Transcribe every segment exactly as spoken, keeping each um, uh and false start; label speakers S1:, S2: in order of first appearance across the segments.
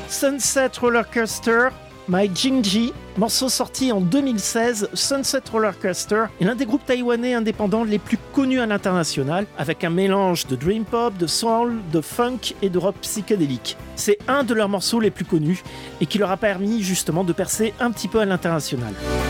S1: Sunset Roller Coaster, My Jingji, morceau sorti en deux mille seize, Sunset Roller Coaster est l'un des groupes taïwanais indépendants les plus connus à l'international, avec un mélange de dream pop, de soul, de funk et de rock psychédélique. C'est un de leurs morceaux les plus connus et qui leur a permis justement de percer un petit peu à l'international.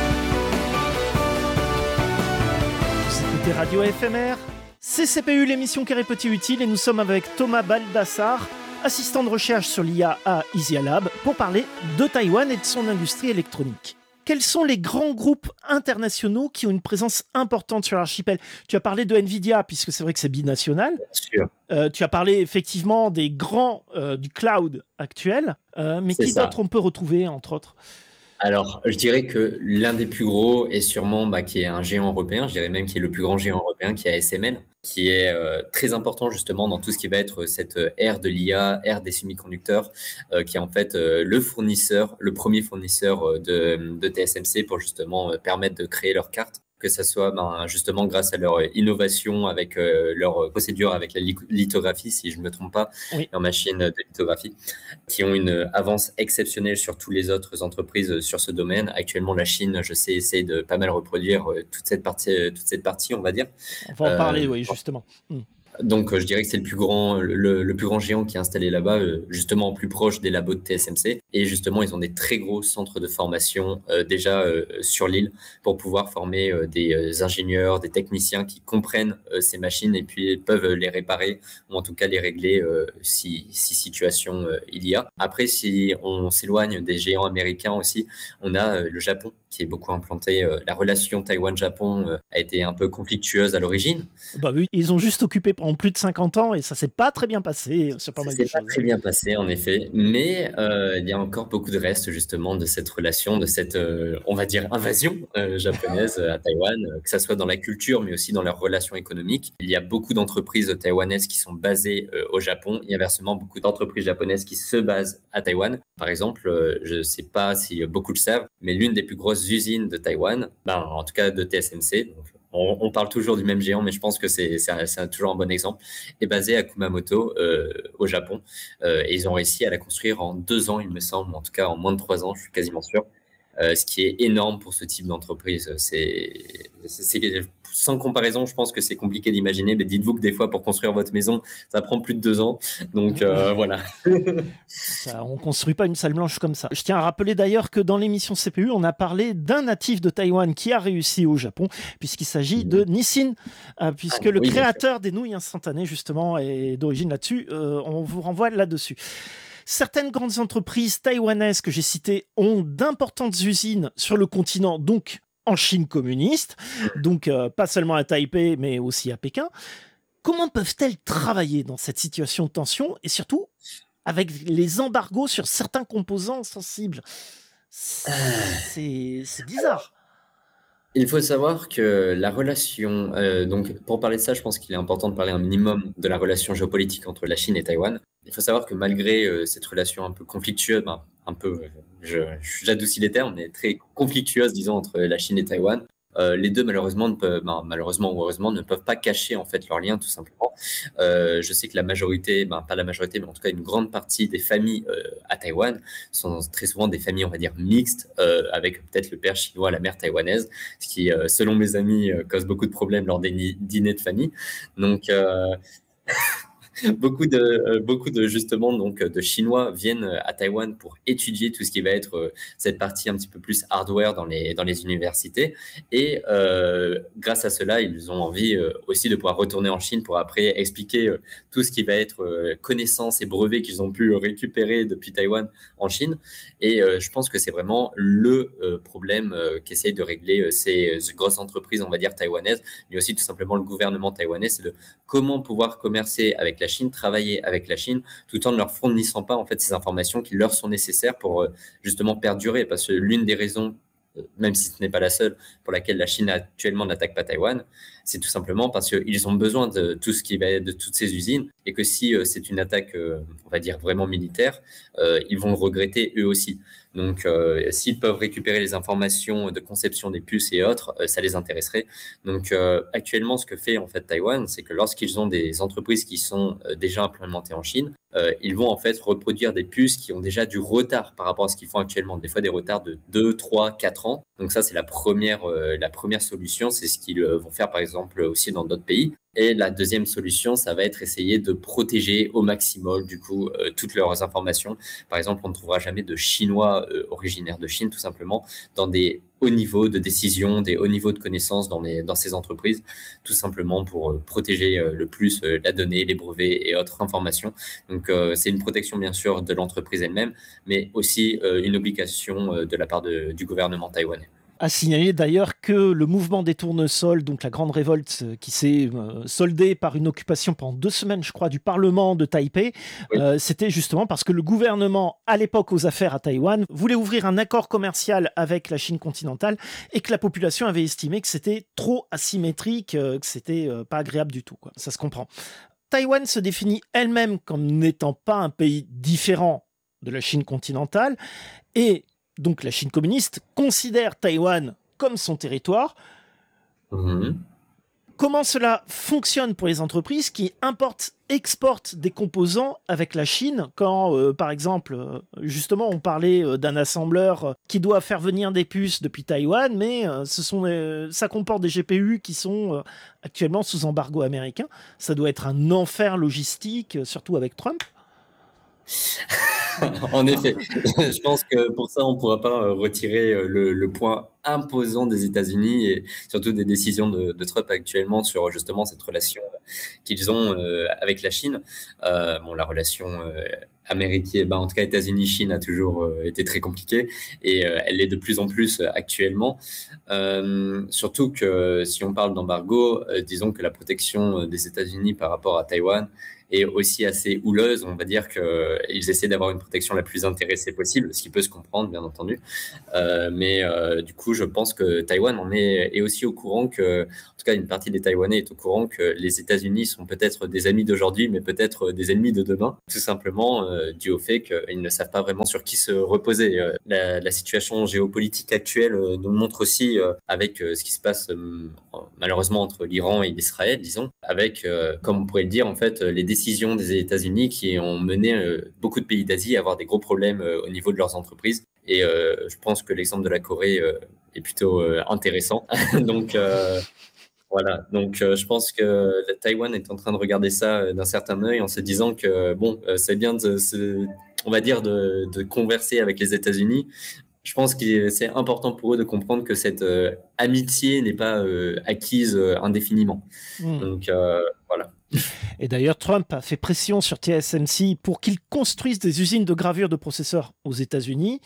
S1: Vous écoutez Radio F M R, C C P U, l'émission Carré Petit Utile, et nous sommes avec Thomas Baldassar, assistant de recherche sur l'I A à Isia Lab, pour parler de Taïwan et de son industrie électronique. Quels sont les grands groupes internationaux qui ont une présence importante sur l'archipel ? Tu as parlé de Nvidia, puisque c'est vrai que c'est binational.
S2: Bien sûr.
S1: Euh, tu as parlé effectivement des grands euh, du cloud actuel, euh, mais
S2: C'est
S1: qui
S2: ça.
S1: d'autres on peut retrouver, entre autres ?
S2: Alors, je dirais que l'un des plus gros est sûrement bah, qui est un géant européen, je dirais même qui est le plus grand géant européen, qui est A S M L, qui est euh, très important justement dans tout ce qui va être cette euh, ère de l'I A, ère des semi-conducteurs, euh, qui est en fait euh, le fournisseur, le premier fournisseur euh, de, de T S M C pour justement euh, permettre de créer leurs cartes. Que ça soit ben, justement grâce à leur innovation avec euh, leur procédure avec la lithographie, si je ne me trompe pas,
S1: Oui.
S2: leur machine de lithographie, qui ont une avance exceptionnelle sur toutes les autres entreprises sur ce domaine. Actuellement, la Chine, je sais, essaie de pas mal reproduire euh, toute cette partie, toute cette partie, on va dire.
S1: On va en
S2: Euh,
S1: parler, oui, justement. Hmm.
S2: Donc, euh, je dirais que c'est le plus grand, le, le plus grand géant qui est installé là-bas, euh, justement plus proche des labos de T S M C. Et justement, ils ont des très gros centres de formation euh, déjà euh, sur l'île pour pouvoir former euh, des euh, ingénieurs, des techniciens qui comprennent euh, ces machines et puis peuvent les réparer ou en tout cas les régler euh, si, si situation euh, il y a. Après, si on s'éloigne des géants américains aussi, on a euh, le Japon qui est beaucoup implanté. Euh, la relation Taïwan-Japon euh, a été un peu conflictueuse à l'origine.
S1: Bah oui, ils ont juste occupé pendant plus de cinquante ans et ça s'est pas très bien passé sur pas
S2: Ça
S1: mal de
S2: s'est pas
S1: choses.
S2: très bien passé, en effet, mais euh, il y a encore beaucoup de restes, justement, de cette relation, de cette, euh, on va dire, invasion euh, japonaise à Taïwan, euh, que ça soit dans la culture, mais aussi dans leurs relations économiques. Il y a beaucoup d'entreprises taïwanaises qui sont basées euh, au Japon. Il y a inversement beaucoup d'entreprises japonaises qui se basent à Taïwan. Par exemple, euh, je ne sais pas si beaucoup le savent, mais l'une des plus grosses usines de Taïwan, ben, en tout cas de T S M C, donc, on, on parle toujours du même géant, mais je pense que c'est, c'est, un, c'est un, toujours un bon exemple, est basée à Kumamoto, euh, au Japon. Euh, et ils ont réussi à la construire en deux ans, il me semble, en tout cas en moins de trois ans, je suis quasiment sûr. Euh, ce qui est énorme pour ce type d'entreprise. C'est, c'est, c'est, sans comparaison, je pense que c'est compliqué d'imaginer, mais dites-vous que des fois, pour construire votre maison, ça prend plus de deux ans. Donc, euh, voilà.
S1: Ça, on ne construit pas une salle blanche comme ça. Je tiens à rappeler d'ailleurs que dans l'émission C P U, on a parlé d'un natif de Taïwan qui a réussi au Japon, puisqu'il s'agit de Nissin, euh, puisque ah, le oui, créateur des nouilles instantanées, justement, est d'origine là-dessus. Euh, on vous renvoie là-dessus. Certaines grandes entreprises taïwanaises que j'ai citées ont d'importantes usines sur le continent, donc en Chine communiste, donc euh, pas seulement à Taipei, mais aussi à Pékin. Comment peuvent-elles travailler dans cette situation de tension et surtout avec les embargos sur certains composants sensibles ? C'est, c'est bizarre.
S2: Il faut savoir que la relation, euh, donc pour parler de ça, je pense qu'il est important de parler un minimum de la relation géopolitique entre la Chine et Taïwan. Il faut savoir que malgré euh, cette relation un peu conflictueuse, ben, un peu, je, j'adoucis les termes, mais très conflictueuse, disons, entre la Chine et Taïwan, euh, les deux malheureusement, ne peuvent, ben, malheureusement ou heureusement, ne peuvent pas cacher en fait leurs liens, tout simplement. Euh, je sais que la majorité, ben, pas la majorité, mais en tout cas une grande partie des familles euh, à Taïwan sont très souvent des familles, on va dire, mixtes, euh, avec peut-être le père chinois, la mère taïwanaise, ce qui, euh, selon mes amis, euh, cause beaucoup de problèmes lors des ni- dîners de famille. Donc, euh, beaucoup de euh, beaucoup de justement donc de Chinois viennent à Taïwan pour étudier tout ce qui va être euh, cette partie un petit peu plus hardware dans les dans les universités et euh, grâce à cela ils ont envie euh, aussi de pouvoir retourner en Chine pour après expliquer euh, tout ce qui va être euh, connaissances et brevets qu'ils ont pu récupérer depuis Taïwan en Chine et euh, je pense que c'est vraiment le euh, problème euh, qu'essayent de régler euh, ces, ces grosses entreprises on va dire taïwanaises mais aussi tout simplement le gouvernement taïwanais, c'est de comment pouvoir commercer avec la Chine, travailler avec la Chine, tout en ne leur fournissant pas en fait ces informations qui leur sont nécessaires pour euh, justement perdurer. Parce que l'une des raisons, euh, même si ce n'est pas la seule, pour laquelle la Chine actuellement n'attaque pas Taïwan, C'est tout simplement parce qu'ils ont besoin de tout ce qui va être de toutes ces usines et que si euh, c'est une attaque, euh, on va dire vraiment militaire, euh, ils vont le regretter eux aussi. Donc, euh, s'ils peuvent récupérer les informations de conception des puces et autres, euh, ça les intéresserait. Donc, euh, actuellement, ce que fait en fait Taïwan, c'est que lorsqu'ils ont des entreprises qui sont euh, déjà implémentées en Chine, euh, ils vont en fait reproduire des puces qui ont déjà du retard par rapport à ce qu'ils font actuellement. Des fois, des retards de deux, trois, quatre ans. Donc ça, c'est la première, euh, la première solution. C'est ce qu'ils euh, vont faire, par exemple, aussi dans d'autres pays. Et la deuxième solution, ça va être essayer de protéger au maximum, du coup, euh, toutes leurs informations. Par exemple, on ne trouvera jamais de Chinois euh, originaires de Chine, tout simplement, dans des hauts niveaux de décision, des hauts niveaux de connaissances dans, les, dans ces entreprises, tout simplement pour euh, protéger euh, le plus euh, la donnée, les brevets et autres informations. Donc, euh, c'est une protection, bien sûr, de l'entreprise elle-même, mais aussi euh, une obligation euh, de la part de, du gouvernement taïwanais.
S1: À signaler d'ailleurs que le mouvement des tournesols, donc la grande révolte euh, qui s'est euh, soldée par une occupation pendant deux semaines, je crois, du Parlement de Taipei,
S2: Oui.
S1: euh, c'était justement parce que le gouvernement, à l'époque aux affaires à Taïwan, voulait ouvrir un accord commercial avec la Chine continentale et que la population avait estimé que c'était trop asymétrique, euh, que c'était euh, pas agréable du tout, quoi. Ça se comprend. Taïwan se définit elle-même comme n'étant pas un pays différent de la Chine continentale et donc la Chine communiste considère Taïwan comme son territoire.
S2: Mmh.
S1: Comment cela fonctionne pour les entreprises qui importent, exportent des composants avec la Chine quand, euh, par exemple, euh, justement, on parlait euh, d'un assembleur euh, qui doit faire venir des puces depuis Taïwan, mais euh, ce sont, euh, ça comporte des G P U qui sont euh, actuellement sous embargo américain. Ça doit être un enfer logistique, euh, surtout avec Trump.
S2: En effet, je pense que pour ça, on ne pourra pas euh, retirer euh, le, le point imposant des États-Unis et surtout des décisions de, de Trump actuellement sur justement cette relation qu'ils ont euh, avec la Chine. Euh, bon, la relation euh, américaine, bah, en tout cas États-Unis-Chine a toujours euh, été très compliquée et euh, elle l'est de plus en plus euh, actuellement. Euh, surtout que si on parle d'embargo, euh, disons que la protection des États-Unis par rapport à Taïwan est aussi assez houleuse. On va dire qu'ils essaient d'avoir une protection la plus intéressée possible, ce qui peut se comprendre, bien entendu. Euh, mais euh, du coup, je pense que Taïwan en est, est aussi au courant que, en tout cas, une partie des Taïwanais est au courant que les États-Unis sont peut-être des amis d'aujourd'hui, mais peut-être des ennemis de demain, tout simplement euh, dû au fait qu'ils ne savent pas vraiment sur qui se reposer. Euh, la, la situation géopolitique actuelle euh, nous montre aussi, euh, avec euh, ce qui se passe euh, malheureusement entre l'Iran et l'Israël, disons, avec, euh, comme on pourrait le dire, en fait, les décisions des États-Unis qui ont mené euh, beaucoup de pays d'Asie à avoir des gros problèmes euh, au niveau de leurs entreprises. Et euh, je pense que l'exemple de la Corée euh, est plutôt euh, intéressant. Donc, euh, voilà. Donc, euh, je pense que la Taïwan est en train de regarder ça euh, d'un certain œil en se disant que, bon, euh, c'est bien de, se, on va dire, de, de converser avec les États-Unis. Je pense que c'est important pour eux de comprendre que cette euh, amitié n'est pas euh, acquise euh, indéfiniment.
S1: Mmh.
S2: Donc, euh, voilà.
S1: Et d'ailleurs, Trump a fait pression sur T S M C pour qu'ils construisent des usines de gravure de processeurs aux États-Unis.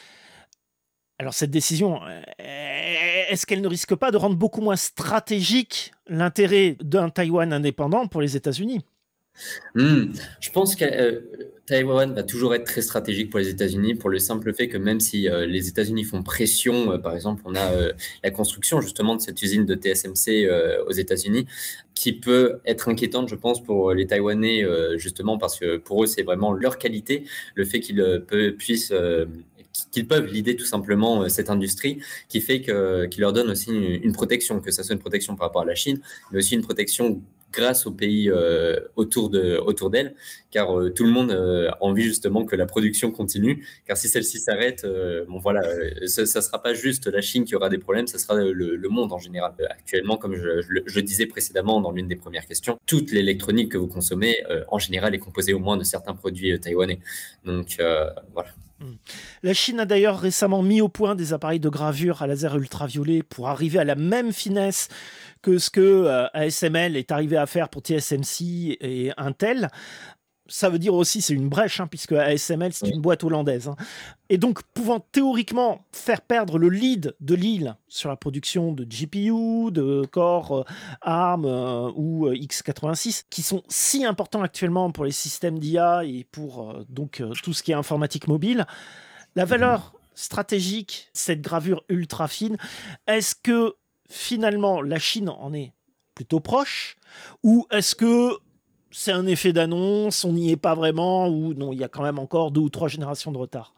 S1: Alors cette décision, est-ce qu'elle ne risque pas de rendre beaucoup moins stratégique l'intérêt d'un Taïwan indépendant pour les États-Unis ?
S2: Mmh. Je pense que euh, Taïwan va toujours être très stratégique pour les États-Unis pour le simple fait que même si euh, les États-Unis font pression, euh, par exemple, on a euh, la construction justement de cette usine de T S M C euh, aux États-Unis qui peut être inquiétante, je pense, pour les Taïwanais euh, justement parce que pour eux, c'est vraiment leur qualité, le fait qu'ils euh, peut, puissent... Euh, qu'ils peuvent l'idée tout simplement euh, cette industrie qui fait que, qui leur donne aussi une, une protection, que ça soit une protection par rapport à la Chine, mais aussi une protection grâce aux pays euh, autour de autour d'elle, car euh, tout le monde euh, a envie justement que la production continue, car si celle-ci s'arrête, euh, bon voilà, euh, ça, ça sera pas juste la Chine qui aura des problèmes, ça sera le, le monde en général. Euh, actuellement, comme je, je, je disais précédemment dans l'une des premières questions, toute l'électronique que vous consommez, euh, en général, est composée au moins de certains produits euh, taïwanais. Donc euh, voilà.
S1: La Chine a d'ailleurs récemment mis au point des appareils de gravure à laser ultraviolet pour arriver à la même finesse que ce que euh, A S M L est arrivé à faire pour T S M C et Intel. Ça veut dire aussi c'est une brèche, hein, puisque A S M L, c'est une boîte hollandaise. Hein. Et donc, pouvant théoriquement faire perdre le lead de Lille sur la production de G P U, de Core, euh, ARM euh, ou euh, x quatre-vingt-six, qui sont si importants actuellement pour les systèmes d'I A et pour euh, donc, euh, tout ce qui est informatique mobile, la valeur stratégique, cette gravure ultra fine, est-ce que finalement la Chine en est plutôt proche, ou est-ce que c'est un effet d'annonce, on n'y est pas vraiment, ou non, il y a quand même encore deux ou trois générations de retard?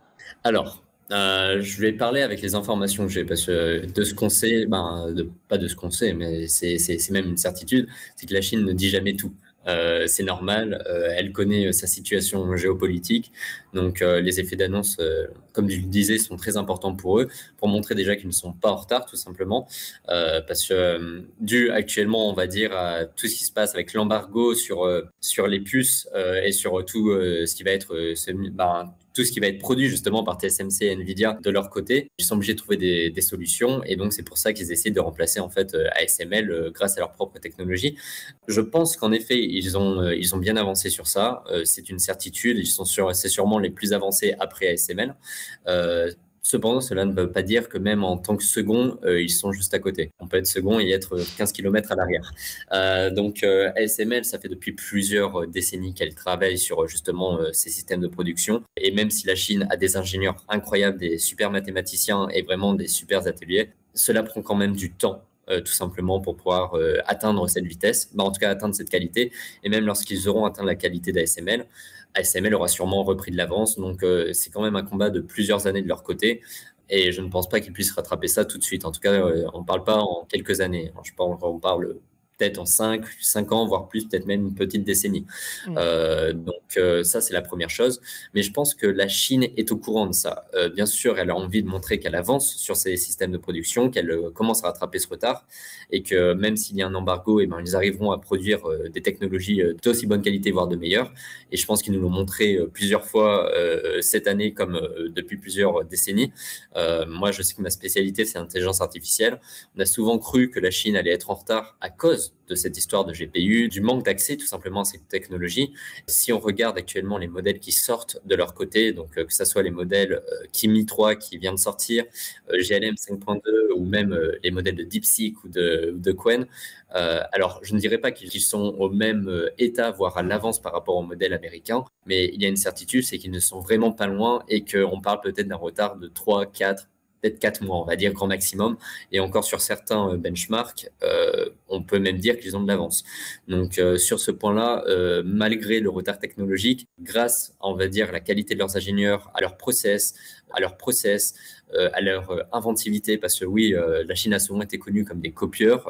S2: Alors, euh, je vais parler avec les informations que j'ai, parce que de ce qu'on sait, ben, de- pas de ce qu'on sait, mais c'est c'est- c'est même une certitude, c'est que la Chine ne dit jamais tout. Euh, c'est normal, euh, elle connaît euh, sa situation géopolitique, donc euh, les effets d'annonce, euh, comme je le disais, sont très importants pour eux, pour montrer déjà qu'ils ne sont pas en retard, tout simplement, euh, parce que euh, dû actuellement, on va dire, à tout ce qui se passe avec l'embargo sur, euh, sur les puces euh, et sur tout euh, ce qui va être euh, semi- ben, tout ce qui va être produit justement par T S M C et Nvidia de leur côté, ils sont obligés de trouver des, des solutions, et donc c'est pour ça qu'ils essaient de remplacer en fait euh, A S M L euh, grâce à leur propre technologie. Je pense qu'en effet ils ont euh, ils ont bien avancé sur ça. Euh, c'est une certitude. Ils sont sur c'est sûrement les plus avancés après A S M L. Euh, Cependant, cela ne veut pas dire que même en tant que second, euh, ils sont juste à côté. On peut être second et être quinze kilomètres à l'arrière. Euh, donc, euh, A S M L, ça fait depuis plusieurs décennies qu'elle travaille sur justement euh, ces systèmes de production. Et même si la Chine a des ingénieurs incroyables, des super mathématiciens et vraiment des super ateliers, cela prend quand même du temps. Euh, tout simplement pour pouvoir euh, atteindre cette vitesse, bah, en tout cas atteindre cette qualité. Et même lorsqu'ils auront atteint la qualité d'A S M L, A S M L aura sûrement repris de l'avance. Donc, euh, c'est quand même un combat de plusieurs années de leur côté. Et je ne pense pas qu'ils puissent rattraper ça tout de suite. En tout cas, euh, on ne parle pas en quelques années. Je pense, on parle peut-être en cinq, cinq ans, voire plus, peut-être même une petite décennie.
S1: Mm.
S2: Euh, donc, euh, ça, c'est la première chose. Mais je pense que la Chine est au courant de ça. Euh, bien sûr, elle a envie de montrer qu'elle avance sur ses systèmes de production, qu'elle euh, commence à rattraper ce retard, et que même s'il y a un embargo, eh ben, ils arriveront à produire euh, des technologies euh, d'aussi bonne qualité, voire de meilleures. Et je pense qu'ils nous l'ont montré euh, plusieurs fois euh, cette année, comme euh, depuis plusieurs décennies. Euh, moi, je sais que ma spécialité, c'est l'intelligence artificielle. On a souvent cru que la Chine allait être en retard à cause de cette histoire de G P U, du manque d'accès tout simplement à cette technologie. Si on regarde actuellement les modèles qui sortent de leur côté, donc euh, que ce soit les modèles euh, Kimi trois qui vient de sortir, euh, G L M cinq point deux ou même euh, les modèles de DeepSeek ou de, ou de Qwen, euh, alors je ne dirais pas qu'ils sont au même euh, état, voire à l'avance par rapport au modèle américain, mais il y a une certitude, c'est qu'ils ne sont vraiment pas loin et qu'on parle peut-être d'un retard de trois, quatre, peut-être quatre mois, on va dire grand maximum. Et encore sur certains euh, benchmarks, euh, on peut même dire qu'ils ont de l'avance. Donc euh, sur ce point-là, euh, malgré le retard technologique, grâce, on va dire, à la qualité de leurs ingénieurs, à leur process, à leur process, euh, à leur euh, inventivité, parce que oui, euh, la Chine a souvent été connue comme des copieurs.